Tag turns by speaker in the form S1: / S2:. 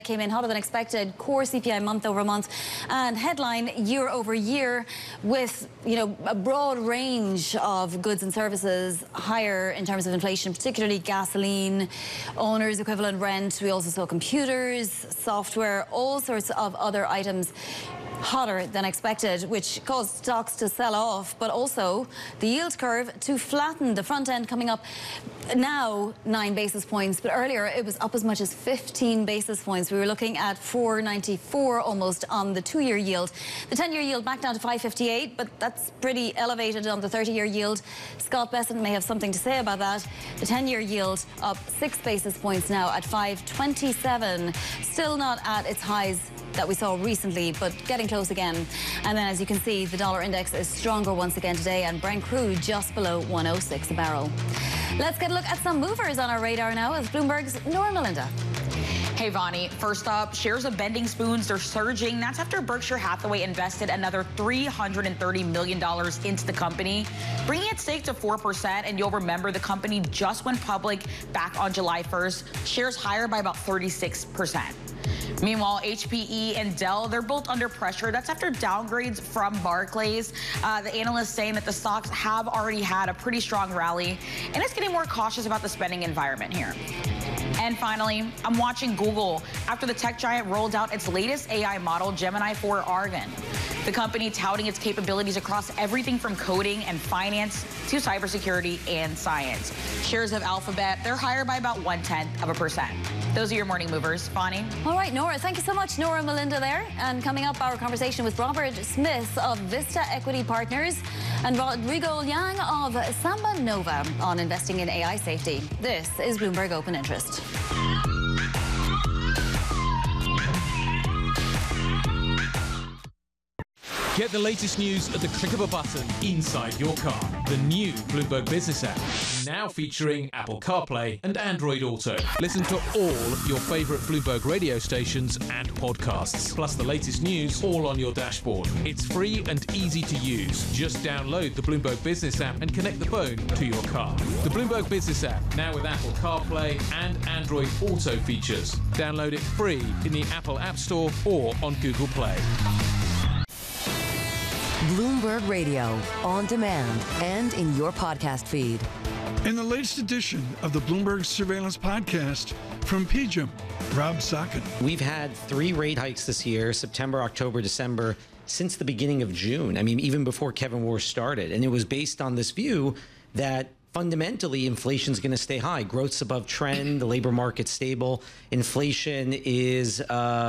S1: Came in hotter than expected, core CPI month over month and headline year over year, with a broad range of goods and services higher in terms of inflation, particularly gasoline, owner's equivalent rent. We also saw computers, software, all sorts of other items hotter than expected, which caused stocks to sell off, but also the yield curve to flatten. The front end coming up now 9 basis points, but earlier it was up as much as 15 basis points. We were looking at 4.94 almost on the 2-year yield. The 10-year yield back down to 5.58, but that's pretty elevated on the 30-year yield. Scott Bessent may have something to say about that. The 10-year yield up 6 basis points now at 5.27. Still not at its highs that we saw recently, but getting close again. And then, as you can see, the dollar index is stronger once again today, and Brent crude just below 106 a barrel. Let's get a look at some movers on our radar now with Bloomberg's Nora Melinda.
S2: Hey, Vonnie. First up, shares of Bending Spoons, they're surging. That's after Berkshire Hathaway invested another $330 million into the company, bringing its stake to 4%. And you'll remember the company just went public back on July 1st. Shares higher by about 36%. Meanwhile, HPE and Dell, they're both under pressure. That's after downgrades from Barclays. The analysts saying that the stocks have already had a pretty strong rally, and it's getting more cautious about the spending environment here. And finally, I'm watching Google after the tech giant rolled out its latest AI model, Gemini 4 Argon. The company touting its capabilities across everything from coding and finance to cybersecurity and science. Shares of Alphabet, they're higher by about 0.1%. Those are your morning movers. Bonnie?
S1: All right, Nora, thank you so much. Nora Melinda there. And coming up, our conversation with Robert Smith of Vista Equity Partners and Rodrigo Yang of Samba Nova on investing in AI safety. This is Bloomberg Open Interest.
S3: Get the latest news at the click of a button inside your car. The new Bloomberg Business app, now featuring Apple CarPlay and Android Auto. Listen to all your favorite Bloomberg radio stations and podcasts, plus the latest news all on your dashboard. It's free and easy to use. Just download the Bloomberg Business app and connect the phone to your car. The Bloomberg Business app, now with Apple CarPlay and Android Auto features. Download it free in the Apple App Store or on Google Play.
S4: Bloomberg Radio, on demand and in your podcast feed.
S5: In the latest edition of the Bloomberg Surveillance Podcast from PGIM, Rob Sockin.
S6: We've had 3 rate hikes this year, September, October, December, since the beginning of June. I mean, even before Kevin Warsh started. And it was based on this view that fundamentally, inflation is going to stay high. Growth's above trend. The labor market's stable. Inflation is